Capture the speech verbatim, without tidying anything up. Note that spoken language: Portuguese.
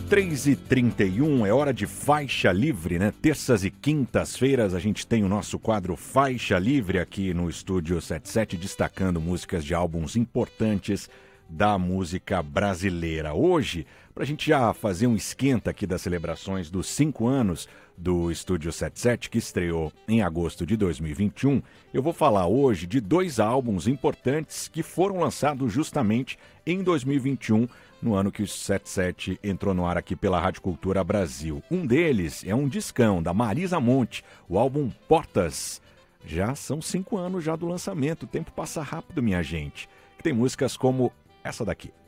três e trinta e um, é hora de faixa livre, né? Terças e quintas-feiras a gente tem o nosso quadro Faixa Livre aqui no Estúdio setenta e sete, destacando músicas de álbuns importantes da música brasileira. Hoje, para a gente já fazer um esquenta aqui das celebrações dos cinco anos do Estúdio setenta e sete, que estreou em agosto de dois mil e vinte e um, eu vou falar hoje de dois álbuns importantes que foram lançados justamente em dois mil e vinte e um, no ano que o setenta e sete entrou no ar aqui pela Rádio Cultura Brasil. Um deles é um discão da Marisa Monte, o álbum Portas. Já são cinco anos já do lançamento, o tempo passa rápido, minha gente. Que tem músicas como essa daqui.